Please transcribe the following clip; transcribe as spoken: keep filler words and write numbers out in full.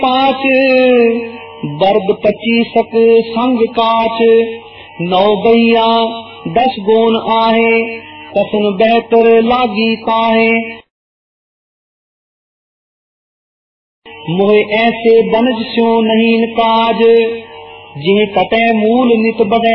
पाँच वर्ग पच्चीसक संग काच, नौ गैया दस गोन आहे, कसन बेहतर लागी ताहे। मोहे ऐसे बनज स्यो नहीं काज, जिह कटे मूल नित बगै